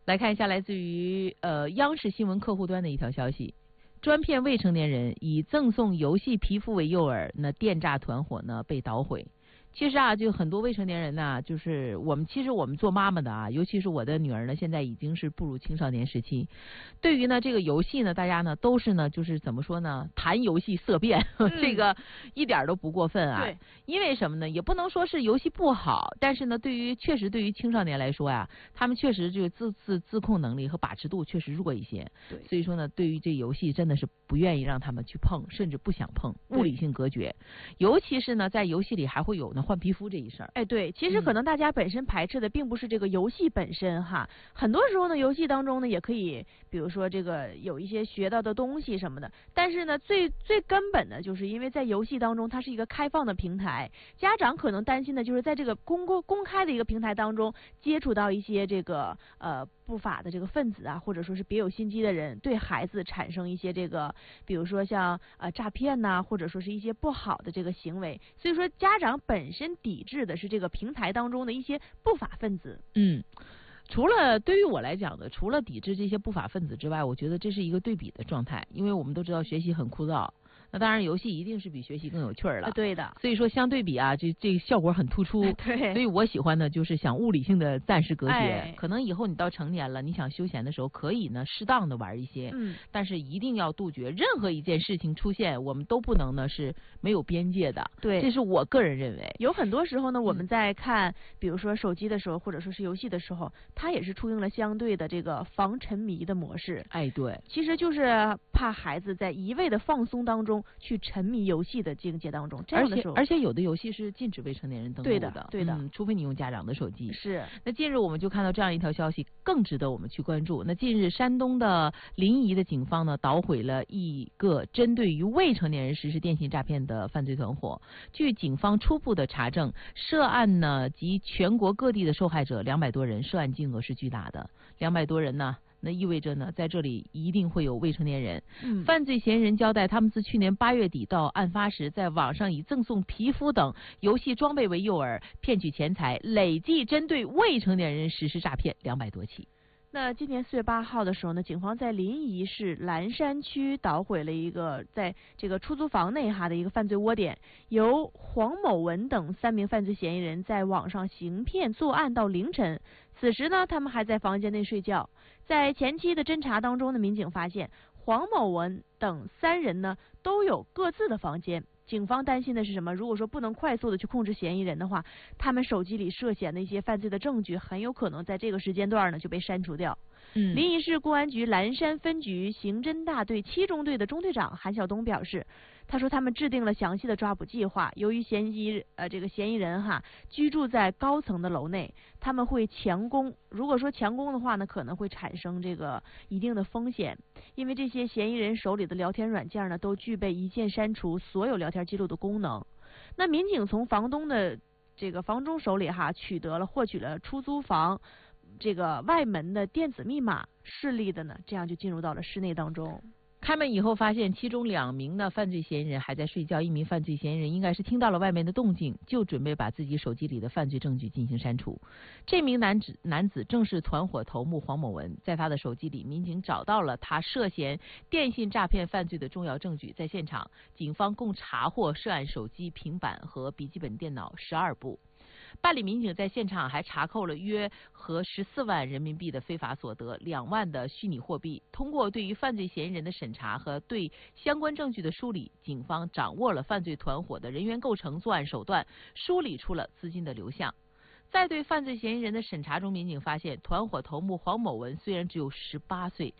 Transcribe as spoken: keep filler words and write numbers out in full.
来看一下来自于呃央视新闻客户端的一条消息，专骗未成年人以赠送游戏皮肤为诱饵，那电诈团伙呢被捣毁。其实啊，就很多未成年人呢，就是我们其实我们做妈妈的啊，尤其是我的女儿呢，现在已经是步入青少年时期。对于呢这个游戏呢，大家呢都是呢就是怎么说呢，谈游戏色变，嗯、这个一点都不过分啊。 对， 因为什么呢？也不能说是游戏不好，但是呢，对于确实对于青少年来说呀，他们确实就自自自控能力和把持度确实弱一些。 对， 所以说呢，对于这游戏真的是不愿意让他们去碰，甚至不想碰，物理性隔绝。尤其是呢，在游戏里还会有呢换皮肤这一事儿。 哎，对，其实可能大家本身排斥的并不是这个游戏本身哈，很多时候呢，游戏当中呢也可以，比如说这个有一些学到的东西什么的。但是呢，最最根本的就是因为在游戏当中，它是一个开放的平台，家长可能担心的就是在这个公公公开的一个平台当中接触到一些这个呃不法的这个分子啊，或者说是别有心机的人，对孩子产生一些这个，比如说像呃诈骗呐、啊，或者说是一些不好的这个行为。所以说，家长本身抵制的是这个平台当中的一些不法分子。 嗯，除了对于我来讲的，除了抵制这些不法分子之外，我觉得这是一个对比的状态，因为我们都知道学习很枯燥。那当然，游戏一定是比学习更有趣儿了。 对的。 所以说，相对比啊，这这个效果很突出。 对。 所以我喜欢的就是想物理性的暂时隔绝。 哎、 可能以后你到成年了，你想休闲的时候，可以呢适当的玩一些。 嗯。 但是一定要杜绝任何一件事情出现，我们都不能呢是没有边界的。 对。 这是我个人认为。 有很多时候呢，我们在看，比如说手机的时候，或者说是游戏的时候，它也是出现了相对的这个防沉迷的模式。 哎，对。 其实就是怕孩子在一味的放松当中去沉迷游戏的境界当中，这样的时候， 而且而且有的游戏是禁止未成年人登录的， 对的，对的、 嗯，除非你用家长的手机。 是。 那近日我们就看到这样一条消息，更值得我们去关注。那近日山东的临沂的警方呢，捣毁了一个针对于未成年人实施电信诈骗的犯罪团伙。据警方初步的查证，涉案呢及全国各地的受害者两百多人，涉案金额是巨大的。两百多人呢。那意味着呢，在这里一定会有未成年人。 嗯， 犯罪嫌疑人交代，他们自去年八月底到案发时，在网上以赠送皮肤等游戏装备为诱饵，骗取钱财，累计针对未成年人实施诈骗两百多起。 那今年四月八号的时候呢，警方在临沂市蓝山区捣毁了一个在这个出租房内哈的一个犯罪窝点，由黄某文等三名犯罪嫌疑人在网上行骗作案到凌晨。此时呢，他们还在房间内睡觉。在前期的侦查当中呢，民警发现黄某文等三人呢都有各自的房间。警方担心的是什么？如果说不能快速的去控制嫌疑人的话，他们手机里涉嫌的一些犯罪的证据很有可能在这个时间段呢就被删除掉。 嗯， 临沂市公安局蓝山分局刑侦大队七中队的中队长韩晓东表示，他说他们制定了详细的抓捕计划。由于嫌疑呃这个嫌疑人哈居住在高层的楼内，他们会强攻。如果说强攻的话呢，可能会产生这个一定的风险，因为这些嫌疑人手里的聊天软件呢都具备一键删除所有聊天记录的功能。那民警从房东的这个房东手里哈取得了获取了出租房这个外门的电子密码，顺利的呢这样就进入到了室内当中。 开门以后发现其中两名的犯罪嫌疑人还在睡觉，一名犯罪嫌疑人应该是听到了外面的动静，就准备把自己手机里的犯罪证据进行删除。这名男子男子正是团伙头目黄某文，在他的手机里，民警找到了他涉嫌电信诈骗犯罪的重要证据。在现场，警方共查获涉案手机、平板和笔记本电脑十二部。办理民警在现场还查扣了约合十四万人民币的非法所得，两万的虚拟货币。通过对于犯罪嫌疑人的审查和对相关证据的梳理，警方掌握了犯罪团伙的人员构成、作案手段，梳理出了资金的流向。在对犯罪嫌疑人的审查中，民警发现团伙头目黄某文虽然只有十八岁，